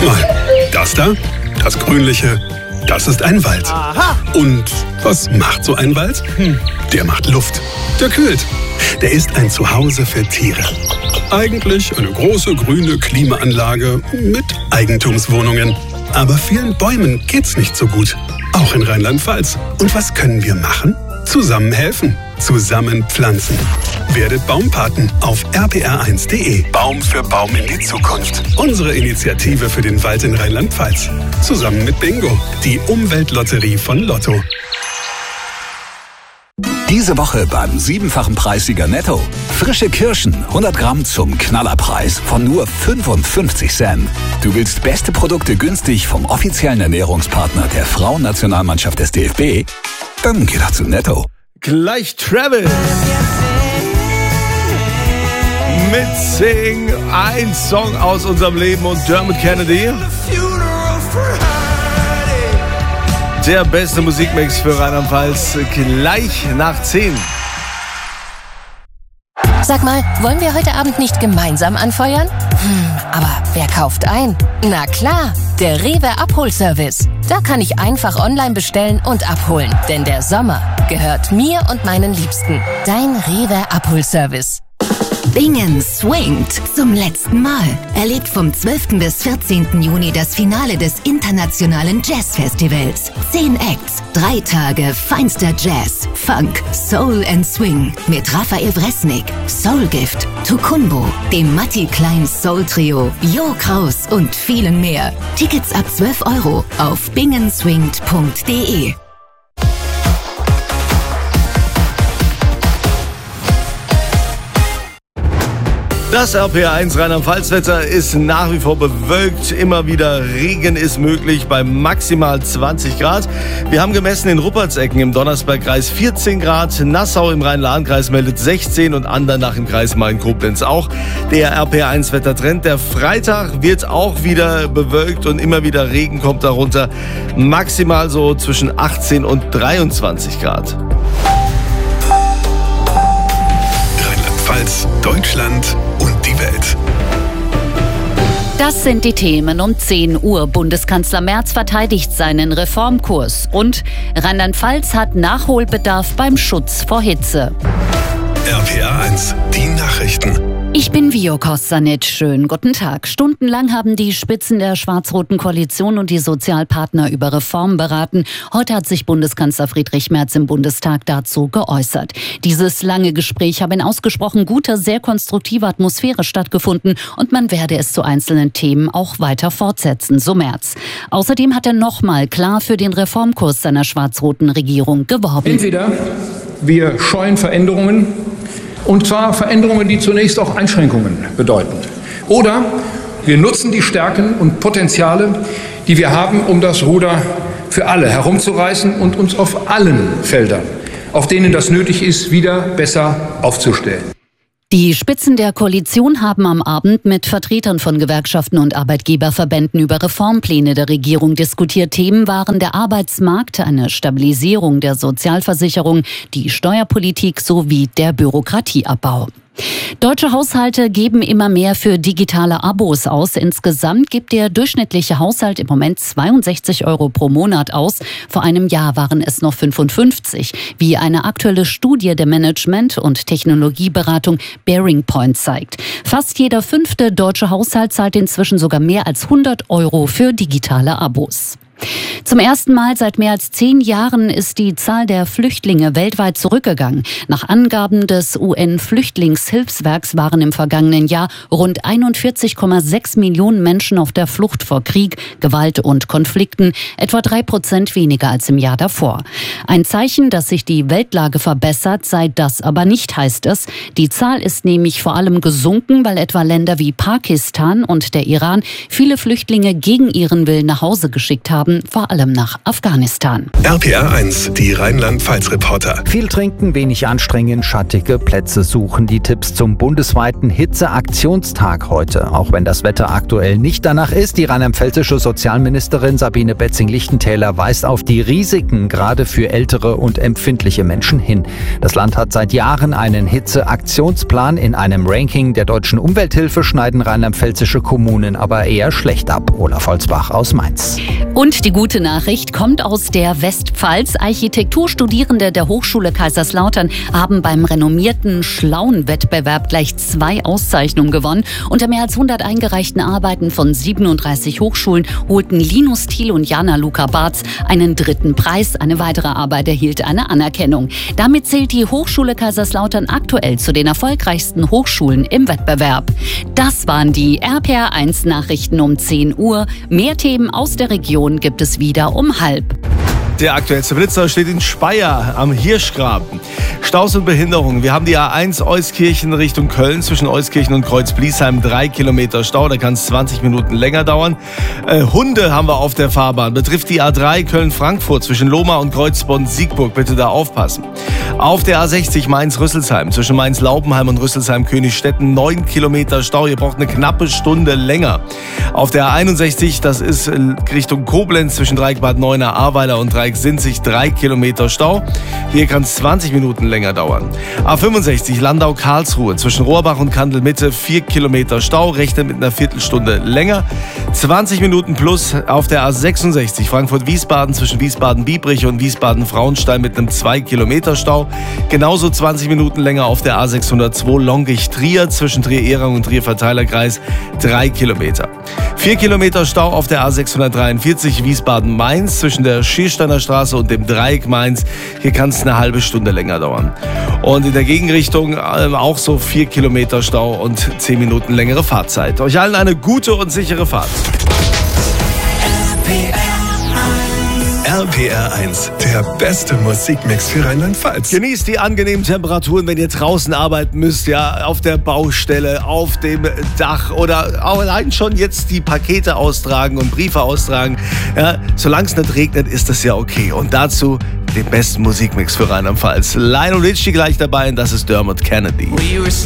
Mal das da, das Grünliche, das ist ein Wald. Aha. Und was macht so ein Wald? Der macht Luft, der kühlt. Der ist ein Zuhause für Tiere. Eigentlich eine große grüne Klimaanlage mit Eigentumswohnungen. Aber vielen Bäumen geht's nicht so gut. Auch in Rheinland-Pfalz. Und was können wir machen? Zusammen helfen. Zusammen pflanzen. Werdet Baumpaten auf rpr1.de. Baum für Baum in die Zukunft. Unsere Initiative für den Wald in Rheinland-Pfalz. Zusammen mit Bingo, die Umweltlotterie von Lotto. Diese Woche beim 7-fachen Preissieger Netto. Frische Kirschen, 100 Gramm zum Knallerpreis von nur 55 Cent. Du willst beste Produkte günstig vom offiziellen Ernährungspartner der Frauennationalmannschaft des DFB? Dann geh doch zu Netto. Gleich Travis mit Sing, ein Song aus unserem Leben und Dermot Kennedy. Der beste Musikmix für Rheinland-Pfalz gleich nach 10. Sag mal, wollen wir heute Abend nicht gemeinsam anfeuern? Aber wer kauft ein? Na klar, der Rewe Abholservice. Da kann ich einfach online bestellen und abholen. Denn der Sommer gehört mir und meinen Liebsten. Dein Rewe Abholservice. Bingen swingt zum letzten Mal. Erlebt vom 12. bis 14. Juni das Finale des internationalen Jazzfestivals. 10 Acts, 3 Tage feinster Jazz, Funk, Soul and Swing mit Raphael Wresnick, Soulgift, Tukumbo, dem Matti Klein Soul Trio, Jo Kraus und vielen mehr. Tickets ab 12 € auf bingenswingt.de. Das RPR1 Rheinland-Pfalz-Wetter ist nach wie vor bewölkt. Immer wieder Regen ist möglich bei maximal 20 Grad. Wir haben gemessen in Ruppertsecken im Donnersbergkreis 14 Grad. Nassau im Rhein-Lahn-Kreis meldet 16 und Andernach im Kreis Main-Koblenz auch. Der RPR1-Wettertrend. Der Freitag wird auch wieder bewölkt und immer wieder Regen kommt darunter. Maximal so zwischen 18 und 23 Grad. Rheinland-Pfalz, Deutschland und die Welt. Das sind die Themen um 10 Uhr. Bundeskanzler Merz verteidigt seinen Reformkurs. Und Rheinland-Pfalz hat Nachholbedarf beim Schutz vor Hitze. RPR1, die Nachrichten. Ich bin Vio Kostanic. Schönen guten Tag. Stundenlang haben die Spitzen der schwarz-roten Koalition und die Sozialpartner über Reformen beraten. Heute hat sich Bundeskanzler Friedrich Merz im Bundestag dazu geäußert. Dieses lange Gespräch habe in ausgesprochen guter, sehr konstruktiver Atmosphäre stattgefunden und man werde es zu einzelnen Themen auch weiter fortsetzen, so Merz. Außerdem hat er nochmal klar für den Reformkurs seiner schwarz-roten Regierung geworben. Entweder wir scheuen Veränderungen, und zwar Veränderungen, die zunächst auch Einschränkungen bedeuten. Oder wir nutzen die Stärken und Potenziale, die wir haben, um das Ruder für alle herumzureißen und uns auf allen Feldern, auf denen das nötig ist, wieder besser aufzustellen. Die Spitzen der Koalition haben am Abend mit Vertretern von Gewerkschaften und Arbeitgeberverbänden über Reformpläne der Regierung diskutiert. Themen waren der Arbeitsmarkt, eine Stabilisierung der Sozialversicherung, die Steuerpolitik sowie der Bürokratieabbau. Deutsche Haushalte geben immer mehr für digitale Abos aus. Insgesamt gibt der durchschnittliche Haushalt im Moment 62 € pro Monat aus. Vor einem Jahr waren es noch 55, wie eine aktuelle Studie der Management- und Technologieberatung Bearing Point zeigt. Fast jeder 5. deutsche Haushalt zahlt inzwischen sogar mehr als 100 € für digitale Abos. Zum ersten Mal seit mehr als 10 Jahren ist die Zahl der Flüchtlinge weltweit zurückgegangen. Nach Angaben des UN-Flüchtlingshilfswerks waren im vergangenen Jahr rund 41,6 Millionen Menschen auf der Flucht vor Krieg, Gewalt und Konflikten, etwa 3% weniger als im Jahr davor. Ein Zeichen, dass sich die Weltlage verbessert, sei das aber nicht, heißt es. Die Zahl ist nämlich vor allem gesunken, weil etwa Länder wie Pakistan und der Iran viele Flüchtlinge gegen ihren Willen nach Hause geschickt haben. haben, vor allem nach Afghanistan. RPR 1, die Rheinland-Pfalz-Reporter. Viel trinken, wenig anstrengen, schattige Plätze suchen. Die Tipps zum bundesweiten Hitzeaktionstag heute. Auch wenn das Wetter aktuell nicht danach ist, die rheinland-pfälzische Sozialministerin Sabine Betzing-Lichtentäler weist auf die Risiken gerade für ältere und empfindliche Menschen hin. Das Land hat seit Jahren einen Hitzeaktionsplan. In einem Ranking der Deutschen Umwelthilfe schneiden rheinland-pfälzische Kommunen aber eher schlecht ab. Olaf Holzbach aus Mainz. Und die gute Nachricht kommt aus der Westpfalz. Architekturstudierende der Hochschule Kaiserslautern haben beim renommierten Schlauen-Wettbewerb gleich 2 Auszeichnungen gewonnen. Unter mehr als 100 eingereichten Arbeiten von 37 Hochschulen holten Linus Thiel und Jana Luca Barz einen 3. Preis. Eine weitere Arbeit erhielt eine Anerkennung. Damit zählt die Hochschule Kaiserslautern aktuell zu den erfolgreichsten Hochschulen im Wettbewerb. Das waren die RPR 1 Nachrichten um 10 Uhr. Mehr Themen aus der Region gibt es wieder um 12:30. Der aktuellste Blitzer steht in Speyer am Hirschgraben. Staus und Behinderungen. Wir haben die A1 Euskirchen Richtung Köln zwischen Euskirchen und Kreuz-Bliesheim 3 Kilometer Stau. Da kann es 20 Minuten länger dauern. Hunde haben wir auf der Fahrbahn. Betrifft die A3 Köln-Frankfurt zwischen Lohmar und Kreuzbonn-Siegburg. Bitte da aufpassen. Auf der A60 Mainz-Rüsselsheim zwischen Mainz-Laupenheim und Rüsselsheim-Königstetten 9 Kilometer Stau. Ihr braucht eine knappe Stunde länger. Auf der A61, das ist Richtung Koblenz zwischen Dreieck-Bad Neuenahr, Ahrweiler und Dreieck-Sinzig 3 Kilometer Stau. Hier kann es 20 Minuten länger dauern. A65 Landau-Karlsruhe zwischen Rohrbach und Kandel-Mitte 4 Kilometer Stau. Rechnet mit einer Viertelstunde länger. 20 Minuten plus auf der A66 Frankfurt-Wiesbaden zwischen Wiesbaden-Biebrich und Wiesbaden-Frauenstein mit einem 2 Kilometer Stau. Genauso 20 Minuten länger auf der A602 Longich-Trier zwischen Trier-Ehrang und Trier-Verteilerkreis 3 Kilometer. 4 Kilometer Stau auf der A643 Wiesbaden-Mainz zwischen der Schiersteiner Straße und dem Dreieck Mainz. Hier kann es eine halbe Stunde länger dauern. Und in der Gegenrichtung auch so 4 Kilometer Stau und 10 Minuten längere Fahrzeit. Euch allen eine gute und sichere Fahrt. RPR 1, der beste Musikmix für Rheinland-Pfalz. Genießt die angenehmen Temperaturen, wenn ihr draußen arbeiten müsst, ja, auf der Baustelle, auf dem Dach oder auch allein schon jetzt die Pakete austragen und Briefe austragen. Ja, solange es nicht regnet, ist das ja okay. Und dazu den besten Musikmix für Rheinland-Pfalz. Lionel Richie gleich dabei und das ist Dermot Kennedy.